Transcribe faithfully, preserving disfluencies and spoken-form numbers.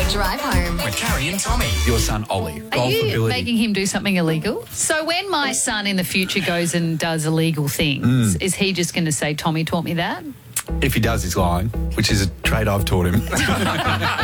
Drive home with Carrie and Tommy. Your son, Ollie. Are golf you ability. making him do something illegal? So when my son in the future goes and does illegal things, Mm. is he just going to say, Tommy taught me that? If he does, he's lying, which is a trait I've taught him.